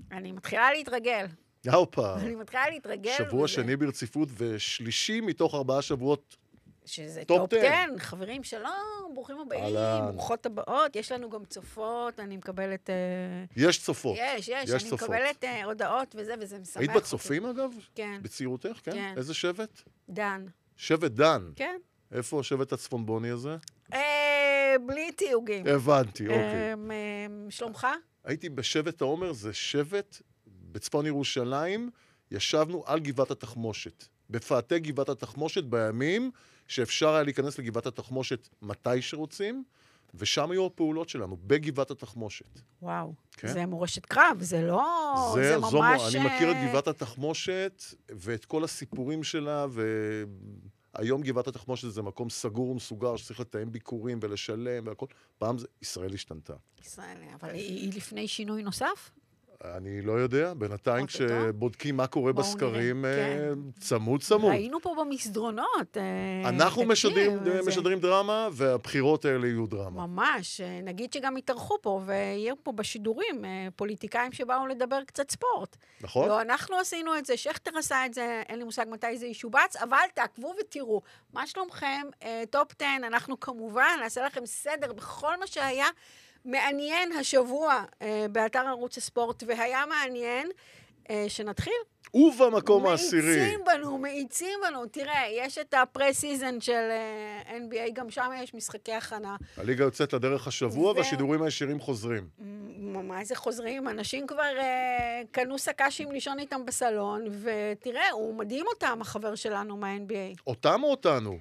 אני מתחילה להתרגל. הופה. אני מתחילה להתרגל. שבוע שני ברציפות ושלישי מתוך 4 שבועות. שזה טופ 10. חברים, שלום, ברוכים הבאים, אהלן. ברוכות הבאות. יש לנו גם צופות, אני מקבלת... יש צופות. יש, אני מקבלת הודעות וזה משמח. היית בצופים אגב? כן. בצעירותך, כן? כן. איזה שבט? דן. שבט דן. כן. איפה השבט הצפונבוני הזה? בלי תיוגים. הבנתי, אוקיי. שלומך? הייתי בשבט העומר, זה שבט בצפון ירושלים, ישבנו על גבעת התחמושת. בפאתי גבעת התחמושת בימים שאפשר היה להיכנס לגבעת התחמושת מתי שרוצים, ושם היו הפעולות שלנו, בגבעת התחמושת. וואו, כן? זה מורשת קרב, זה לא... זה ממש... אני מכיר את גבעת התחמושת ואת כל הסיפורים שלה, והיום גבעת התחמושת זה מקום סגור ומסוגר, שצריך לתאם ביקורים ולשלם והכל. פעם ישראל השתנתה. ישראל, אבל היא לפני שינוי נוסף? אני לא יודע, בינתיים כשבודקים מה קורה בסקרים, צמוד. ראינו פה במסדרונות. אנחנו משדרים דרמה, והבחירות האלה יהיו דרמה. ממש, נגיד שגם יתארחו פה, ויהיו פה בשידורים פוליטיקאים שבאו לדבר קצת ספורט. נכון. לא, אנחנו עשינו את זה, שכתר עשה את זה, אין לי מושג מתי זה ישובץ, אבל תעקבו ותראו, מה שלומכם? טופ 10, אנחנו כמובן נעשה לכם סדר בכל מה שהיה, מעניין השבוע באתר ערוץ הספורט, והיה מעניין שנתחיל. ובמקום העשירי. מאיצים בנו. תראה, יש את הפרה-סיזן של NBA, גם שם יש משחקי הכנה. הליגה יוצאת לדרך השבוע, והשידורים הישירים חוזרים. מה זה חוזרים? אנשים כבר קנו סקאשים לישון איתם בסלון, ותראה, הוא מדהים אותם, החבר שלנו מה-NBA. אותם או אותנו?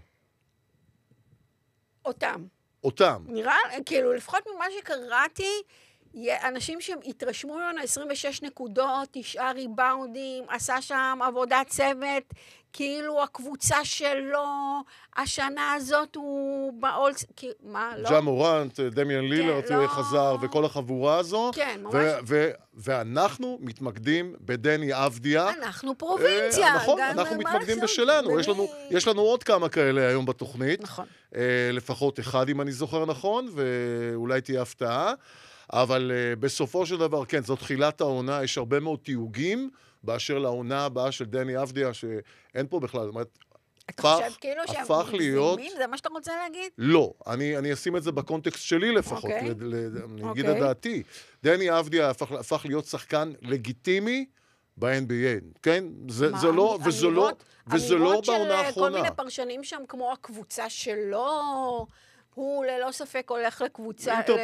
אותם. נראה, כאילו, לפחות ממה שקראתי, אנשים שהתרשמו לנו 26 נקודות, 9 ריבאונדים, עשה שם עבודת צוות, כאילו הקבוצה שלו, השנה הזאת הוא בעולס, מה, לא? ג'ה מורנט, דמיאן לילארד חזר, וכל החבורה הזו. כן, ממש. ואנחנו מתמקדים בדני אבדיה. אנחנו פרובינציה. נכון, אנחנו מתמקדים בשלנו. יש לנו עוד כמה כאלה היום בתוכנית. נכון. לפחות אחד, אם אני זוכר נכון, ואולי תהיה הפתעה. אבל בסופו של דבר, כן, זאת תחילת העונה, יש הרבה מאוד תיוגים, באשר לעונה הבאה של דני אבדיה, שאין פה בכלל, זאת אומרת, אתה חושב כאילו שהם מגזימים? זה מה שאתה רוצה להגיד? לא, אני אשים את זה בקונטקסט שלי לפחות, אני אגיד את דעתי. דני אבדיה הפך להיות שחקן לגיטימי ב-NBA, כן? זה לא בעונה האחרונה. כל מיני פרשנים שם, כמו הקבוצה שלו, הוא ללא ספק הולך לקבוצה...